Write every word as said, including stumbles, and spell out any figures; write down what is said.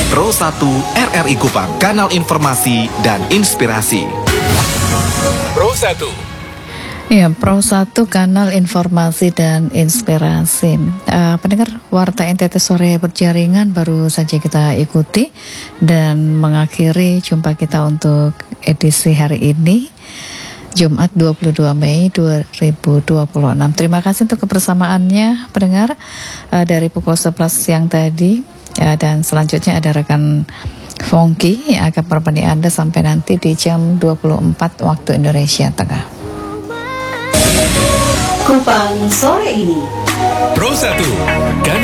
Pro satu R R I Kupang, kanal informasi dan inspirasi. Pro satu. Ya, Pro satu kanal informasi dan inspirasi. Uh, pendengar Warta N T T Sore Berjaringan baru saja kita ikuti dan mengakhiri jumpa kita untuk edisi hari ini, Jumat dua puluh dua Mei dua ribu dua puluh enam. Terima kasih untuk kebersamaannya pendengar uh, dari pukul sebelas siang tadi, uh, dan selanjutnya ada rekan Fongki yang akan menemani Anda sampai nanti di jam dua puluh empat waktu Indonesia Tengah. Kupang sore ini. Pro satu.